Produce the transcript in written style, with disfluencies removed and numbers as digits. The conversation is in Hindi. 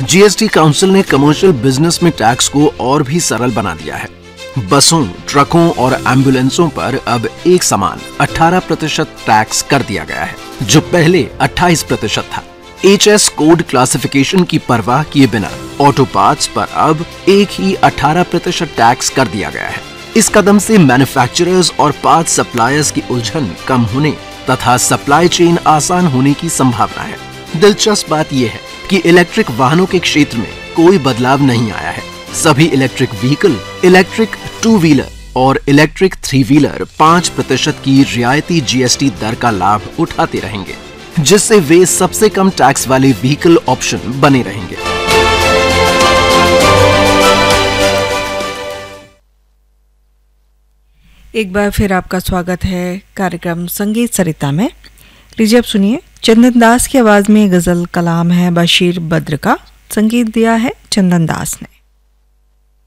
जीएसटी काउंसिल ने कमर्शियल बिजनेस में टैक्स को और भी सरल बना दिया है। बसों, ट्रकों और एम्बुलेंसों पर अब एक समान 18% टैक्स कर दिया गया है, जो पहले 28% था। HS कोड क्लासिफिकेशन की परवाह किए बिना ऑटो पार्ट्स पर अब एक ही 18% टैक्स कर दिया गया है। इस कदम से मैन्युफैक्चरर्स और पार्ट्स सप्लायर्स की उलझन कम होने तथा सप्लाई चेन आसान होने की संभावना है। दिलचस्प बात यह है कि इलेक्ट्रिक वाहनों के क्षेत्र में कोई बदलाव नहीं आया है। सभी इलेक्ट्रिक व्हीकल, इलेक्ट्रिक 2 व्हीलर और इलेक्ट्रिक 3 व्हीलर 5% की रियायती GST दर का लाभ उठाते रहेंगे, जिससे वे सबसे कम टैक्स वाले व्हीकल ऑप्शन बने रहेंगे। एक बार फिर आपका स्वागत है कार्यक्रम संगीत सरिता में। लीजिए अब सुनिए, चंदन दास की आवाज में गजल कलाम है बशीर बद्र का, संगीत दिया है चंदन दास ने।